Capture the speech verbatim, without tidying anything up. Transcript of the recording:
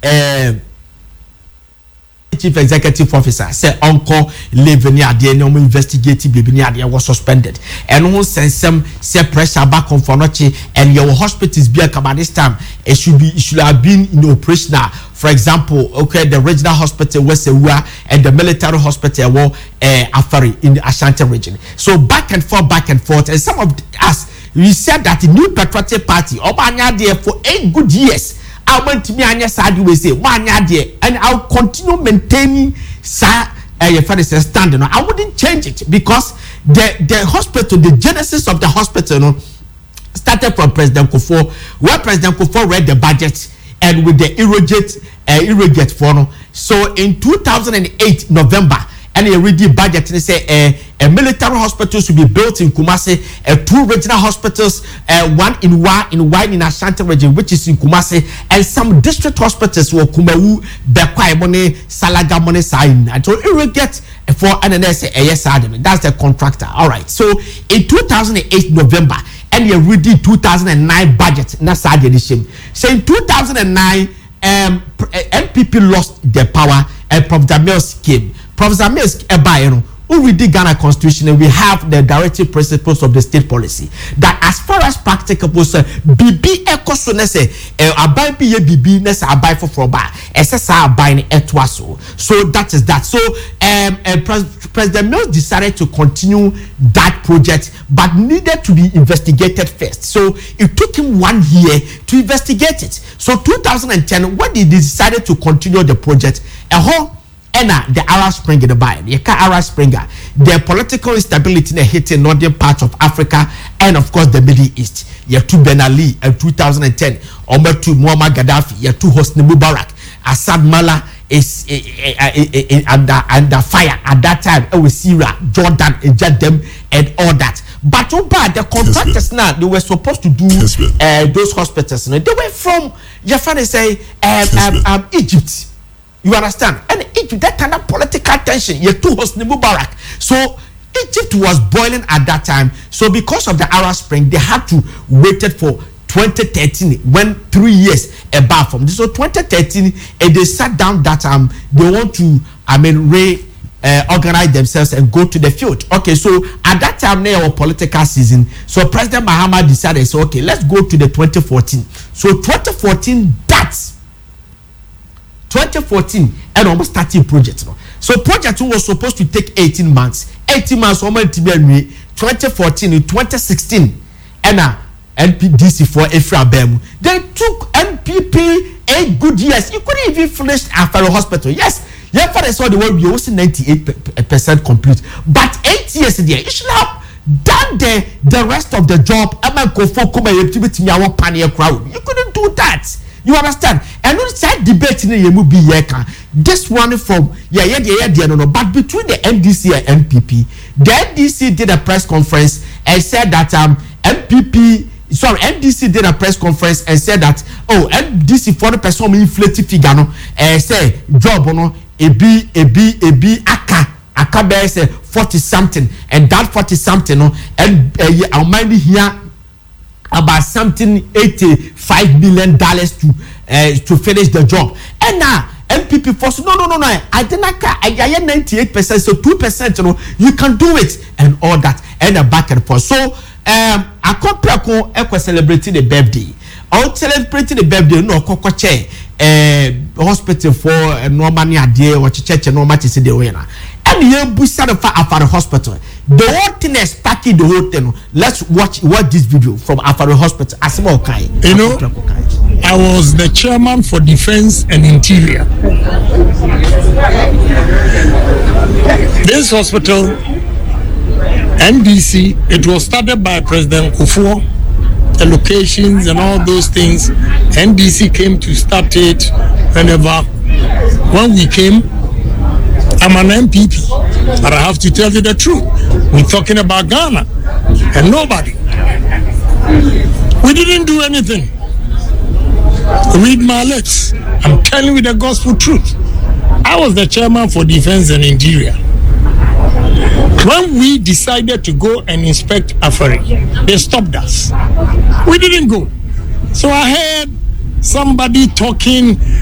uh, chief executive officer say uncle live near the no investigative baby near the was suspended and who send some say pressure back on for noche and your hospitals be about this time it should be it should have been in operational. For example, okay, the regional hospital was Sewa and the military hospital were uh, Afari in the Ashanti region. So back and forth, back and forth, and some of us we said that the New Patriotic Party Obanya there for eight good years. I went to me and yes, I do say one year, and I'll continue maintaining sir uh, standing. I wouldn't change it because the the hospital, the genesis of the hospital, you know, started from President Kufuor, where President Kufuor read the budget and with the irrigate uh, irrigate for. So in two thousand eight November, and he read the budget and say uh, a military hospital should be built in Kumasi, uh, two regional hospitals, uh, one in Wa in Wine in Ashanti region, which is in Kumasi, and some district hospitals were Kumawu, Bekwai Mone, Salaga Mone Sain. And so irrigate for N N S A S R. That's the contractor. All right. So in two thousand eight November, and you read the two thousand nine budget. That's the edition. So in two thousand nine, um, N P P lost their power, and Professor Mills came. Professor Mills, Ebayeno, who read the Ghana Constitution, and we have the directive principles of the state policy that, as far as practicable, sir, B B echo so nese, abai bi B B nese abai for for ba, S S R abai etwaso. So that is that. So um, uh, President Mills decided to continue that project, but needed to be investigated first. So it took him one year to investigate it. So two thousand ten, when he decided to continue the project, a whole Ena the Arab Spring in the Bayern, the Arab Springer, the political instability in hitting northern parts of Africa and of course the Middle East. You have two Ben Ali in two thousand ten, Omar to Muammar Gaddafi, you have two Hosni Mubarak, Assad Mala is under under fire at that time. It was Syria, Jordan, Jedem, and all that. But oh, bad the contractors now they were supposed to do uh, those hospitals. You know, they were from your friend say um, um, um, Egypt. You understand? And Egypt, that kind of political tension, you two Hosni Mubarak. So Egypt was boiling at that time. So because of the Arab Spring, they had to wait for twenty thirteen when three years above from this. So twenty thirteen, and they sat down that um they want to I mean re uh, organize themselves and go to the field. Okay, so at that time now our political season. So President Mahama decided, so okay, let's go to the twenty fourteen. So twenty fourteen, that's twenty fourteen and almost starting project. No? So project two was supposed to take eighteen months. eighteen months almost to be twenty fourteen in twenty sixteen. And uh, N P D C for Efra Bemu. They took N P P eight good years. You couldn't even finish Afaro Hospital. Yes, yeah, for they saw the world we also ninety-eight percent complete. But eight years there, you should have done the the rest of the job. You couldn't do that. You understand? And on side debate in the Yemu be yeka. This one from yeah yeah yeah yeah no no. But between the N D C and N P P, the N D C did a press conference and said that um N P P sorry N D C did a press conference and said that oh N D C for the person inflated figure no eh say job no e be e be e be aka aka be say forty something and that forty something no and uh, our mind here about something eighty-five million dollars to uh, to finish the job. And now N P P force no no no no I didn't I get ninety-eight percent, so two percent you know you can do it and all that and a back and forth. So um I compare equal celebrating the birthday. Or celebrating the birthday no koko che uh hospital for uh, normal near there or church no match is the winner. And you busa the Afaro Hospital. The whole thing is packing the whole thing. Let's watch watch this video from Afaro Hospital. Asimo Okai. You know, I was the chairman for Defense and Interior. This hospital, N D C, it was started by President Kufuor. The locations and all those things, N D C came to start it whenever. When we came, I'm an M P P, but I have to tell you the truth. We're talking about Ghana and nobody. We didn't do anything. Read my lips. I'm telling you the gospel truth. I was the chairman for Defense and Interior. When we decided to go and inspect Afari, they stopped us. We didn't go. So I heard somebody talking